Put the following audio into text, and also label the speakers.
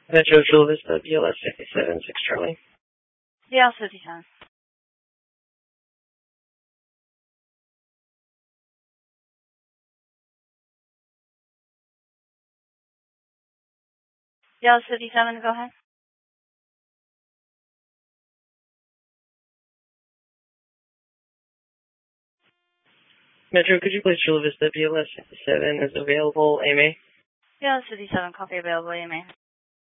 Speaker 1: Metro Chula Vista, BLS 57, 6 Charlie.
Speaker 2: BLS 57. BLS 57, go ahead.
Speaker 1: Metro, could you please Chula Vista, BLS 57 is available, AMA?
Speaker 2: BLS 57, copy available, AMA.